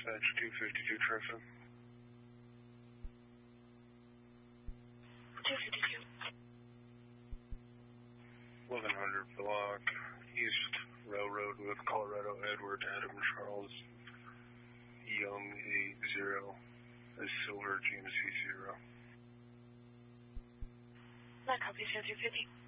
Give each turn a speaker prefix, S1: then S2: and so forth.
S1: dispatch 252 Tristan.
S2: 252.
S1: 1100 block, East Railroad with Colorado Edward Adam Charles Young 80 as Silver GMC 0.
S2: That copy 250.